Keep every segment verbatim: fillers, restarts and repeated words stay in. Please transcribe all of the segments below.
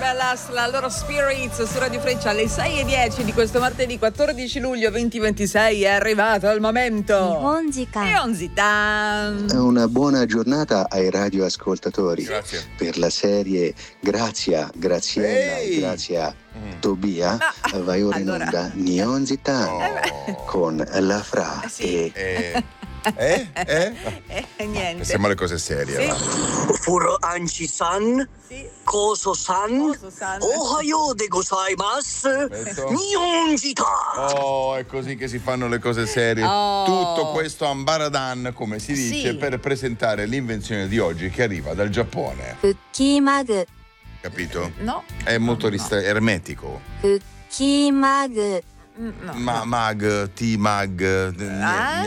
Bellas, la loro Spirits su Radio Freccia alle sei e dieci di questo martedì quattordici luglio duemilaventisei. È arrivato il momento. Nihonzitan. Una buona giornata ai radioascoltatori. Grazie. Per la serie Grazia, Graziella Ehi. e Grazia Tobia Ah, vai ora allora. in onda Nihonzitan Oh. con la Fra Eh, sì. e Eh? Eh? Eh? Eh, niente. Pensiamo alle cose serie. Sì. va. Furo Anchi-san, Sì. Koso-san, Koso-san. Ohayo de gozaimasu, Perfetto. Nihonjita. Oh, è così che si fanno le cose serie. Oh. Tutto questo ambaradan, come si dice, Sì. per presentare l'invenzione di oggi che arriva dal Giappone. クッキーマグ Capito? No. È molto No, no. ristra- ermetico. クッキーマグ Mm, no. Ma mag, T-mag. Ah.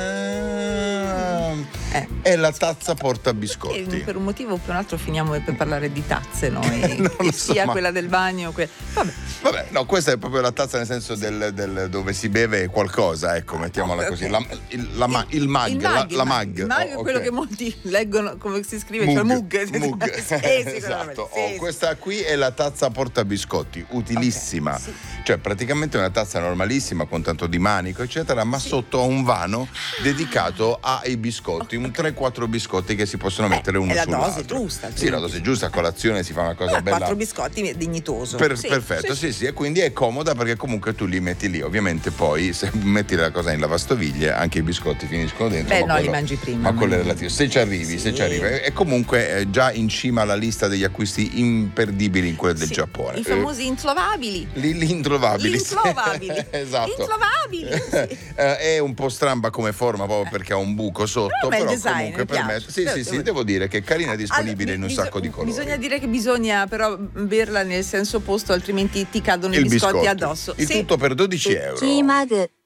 Eh. E la tazza porta E biscotti. per un motivo o per un altro finiamo per parlare di tazze noi. Non lo Che so, sia ma- quella del bagno. Que... Vabbè. Vabbè, no, questa è proprio la tazza nel senso del, del- dove si beve qualcosa, ecco, mettiamola Ok, così. ok. La, il, la ma- il mag, il la, mag, la il mag. Il mag è Oh, quello ok. che molti leggono come si scrive, cioè mug. Mug. Sì, sicuramente. Esatto. Sì, Oh, sì. questa qui è la tazza portabiscotti, utilissima. Ok, sì. Cioè, praticamente una tazza normalissima con tanto di manico, eccetera, ma sotto ha un vano dedicato ai biscotti, un tre quattro biscotti che si possono mettere uno è la sull'altro. dose giusta, Sì, la dose giusta, a colazione si fa una cosa Ah, bella. quattro biscotti è dignitoso. Per- Sì, perfetto, sì, sì, e quindi è comoda perché comunque tu li metti lì. Ovviamente poi se metti la cosa in lavastoviglie anche i biscotti finiscono dentro. Beh, ma no, li quello- mangi prima. Ma quello è relativo. Se ci arrivi, se Sì. ci arrivi. E comunque è già in cima alla lista degli acquisti imperdibili in quelle del Sì, Giappone. I famosi introvabili. Eh, li, li introvabili. Gli introvabili. Esatto. Introvabili. Sì. Eh, è un po' stramba come forma proprio perché ha un buco sotto, Però bel però design, comunque mi piace. permette. Sì, Però sì, sì, devo- devo dire che è carina e disponibile Allora, in un biso- sacco di colori. Bisogna dire che bisogna però berla nel senso opposto, altrimenti ti cadono Il i biscotti biscotto. addosso. Il Sì. tutto per dodici クッ euro. キーマグ